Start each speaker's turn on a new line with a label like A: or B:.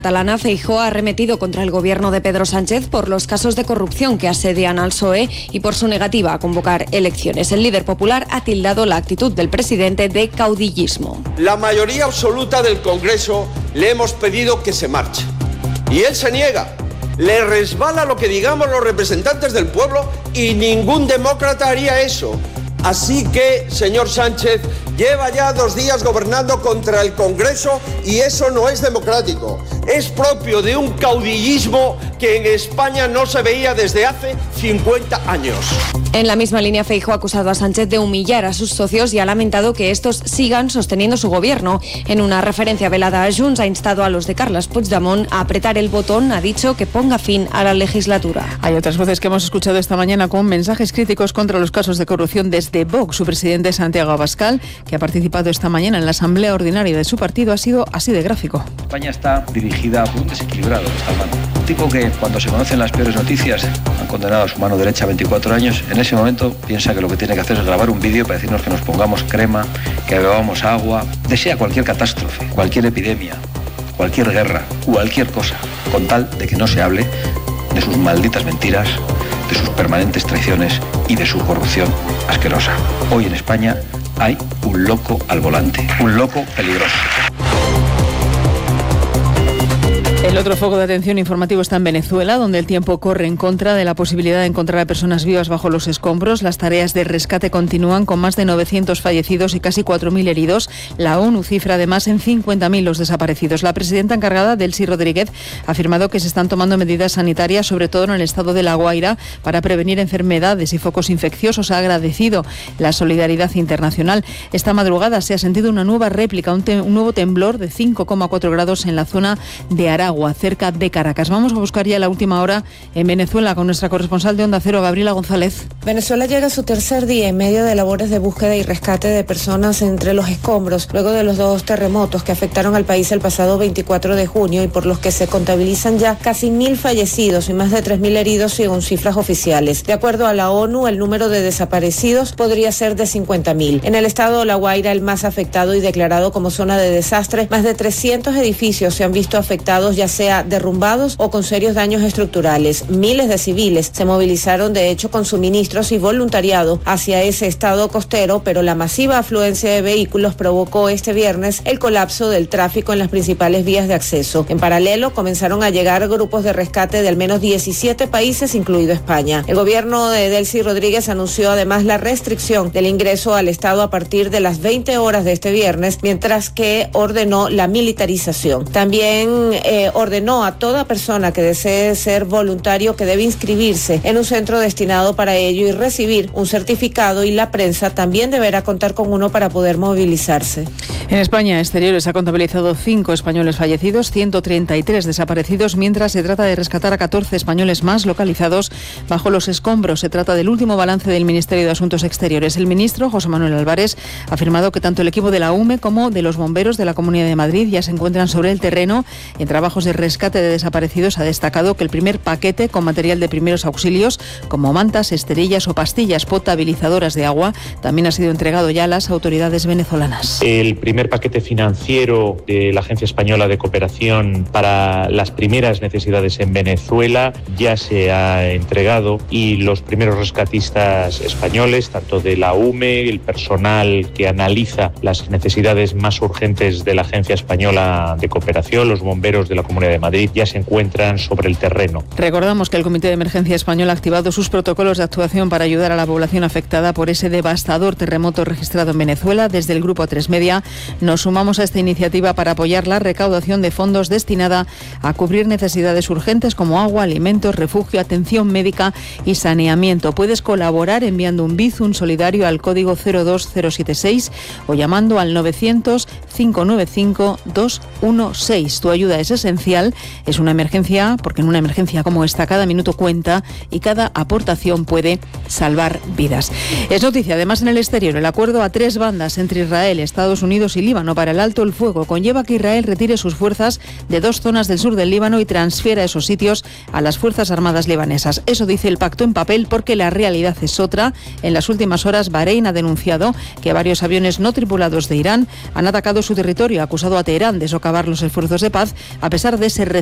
A: Catalana, Feijóo ha arremetido contra el gobierno de Pedro Sánchez por los casos de corrupción que asedian al PSOE y por su negativa a convocar elecciones. El líder popular ha tildado la actitud del presidente de caudillismo.
B: La mayoría absoluta del Congreso le hemos pedido que se marche y él se niega. Le resbala lo que digamos los representantes del pueblo y ningún demócrata haría eso. Así que, señor Sánchez, lleva ya 2 días gobernando contra el Congreso y eso no es democrático. Es propio de un caudillismo que en España no se veía desde hace 50 años.
A: En la misma línea, Feijóo ha acusado a Sánchez de humillar a sus socios y ha lamentado que estos sigan sosteniendo su gobierno. En una referencia velada a Junts, ha instado a los de Carles Puigdemont a apretar el botón, ha dicho que ponga fin a la legislatura.
C: Hay otras voces que hemos escuchado esta mañana con mensajes críticos contra los casos de corrupción desde Vox. Su presidente, Santiago Abascal, que ha participado esta mañana en la asamblea ordinaria de su partido, ha sido así de gráfico.
D: España está dirigida por un desequilibrado que está hablando. Un tipo que, cuando se conocen las peores noticias, han condenado a su mano derecha a 24 años, en ese momento piensa que lo que tiene que hacer es grabar un vídeo para decirnos que nos pongamos crema, que bebamos agua, desea cualquier catástrofe, cualquier epidemia, cualquier guerra, cualquier cosa, con tal de que no se hable de sus malditas mentiras, de sus permanentes traiciones y de su corrupción asquerosa. Hoy en España hay un loco al volante, un loco peligroso.
C: El otro foco de atención informativo está en Venezuela, donde el tiempo corre en contra de la posibilidad de encontrar a personas vivas bajo los escombros. Las tareas de rescate continúan con más de 900 fallecidos y casi 4.000 heridos. La ONU cifra además en 50.000 los desaparecidos. La presidenta encargada, Delcy Rodríguez, ha afirmado que se están tomando medidas sanitarias, sobre todo en el estado de La Guaira, para prevenir enfermedades y focos infecciosos. Ha agradecido la solidaridad internacional. Esta madrugada se ha sentido una nueva réplica, un nuevo temblor de 5,4 grados en la zona de Aragua, cerca de Caracas. Vamos a buscar ya la última hora en Venezuela con nuestra corresponsal de Onda Cero, Gabriela González.
E: Venezuela llega a su tercer día en medio de labores de búsqueda y rescate de personas entre los escombros, luego de los 2 terremotos que afectaron al país el pasado 24 de junio y por los que se contabilizan ya casi 1.000 fallecidos y más de 3.000 heridos según cifras oficiales. De acuerdo a la ONU, el número de desaparecidos podría ser de 50.000. En el estado de La Guaira, el más afectado y declarado como zona de desastre, más de 300 edificios se han visto afectados, ya sea derrumbados o con serios daños estructurales. Miles de civiles se movilizaron de hecho con suministros y voluntariado hacia ese estado costero, pero la masiva afluencia de vehículos provocó este viernes el colapso del tráfico en las principales vías de acceso. En paralelo, comenzaron a llegar grupos de rescate de al menos 17 países, incluido España. El gobierno de Delcy Rodríguez anunció además la restricción del ingreso al estado a partir de las 20 horas de este viernes, mientras que ordenó la militarización. También ordenó a toda persona que desee ser voluntario que debe inscribirse en un centro destinado para ello y recibir un certificado, y la prensa también deberá contar con uno para poder movilizarse.
C: En España, Exteriores ha contabilizado 5 españoles fallecidos, 133 desaparecidos, mientras se trata de rescatar a 14 españoles más localizados bajo los escombros. Se trata del último balance del Ministerio de Asuntos Exteriores. El ministro, José Manuel Álvarez, ha afirmado que tanto el equipo de la UME como de los bomberos de la Comunidad de Madrid ya se encuentran sobre el terreno en trabajos de rescate de desaparecidos. Ha destacado que el primer paquete con material de primeros auxilios, como mantas, esterillas o pastillas potabilizadoras de agua, también ha sido entregado ya a las autoridades venezolanas.
F: El primer paquete financiero de la Agencia Española de Cooperación para las primeras necesidades en Venezuela ya se ha entregado, y los primeros rescatistas españoles, tanto de la UME, el personal que analiza las necesidades más urgentes de la Agencia Española de Cooperación, los bomberos de la Comunidad de Madrid, ya se encuentran sobre el terreno.
C: Recordamos que el Comité de Emergencia Español ha activado sus protocolos de actuación para ayudar a la población afectada por ese devastador terremoto registrado en Venezuela. Desde el Grupo A3 Media nos sumamos a esta iniciativa para apoyar la recaudación de fondos destinada a cubrir necesidades urgentes como agua, alimentos, refugio, atención médica y saneamiento. Puedes colaborar enviando un Bizum solidario al código 02076 o llamando al 900-595-216. Tu ayuda es esencial, es una emergencia, porque en una emergencia como esta cada minuto cuenta y cada aportación puede salvar vidas. Es noticia además en el exterior el acuerdo a 3 bandas entre Israel, Estados Unidos y Líbano para el alto el fuego conlleva que Israel retire sus fuerzas de 2 zonas del sur del Líbano y transfiera esos sitios a las Fuerzas Armadas libanesas. Eso dice el pacto en papel, porque la realidad es otra. En las últimas horas, Bahrein ha denunciado que varios aviones no tripulados de Irán han atacado su territorio, ha acusado a Teherán de socavar los esfuerzos de paz, a pesar tarde se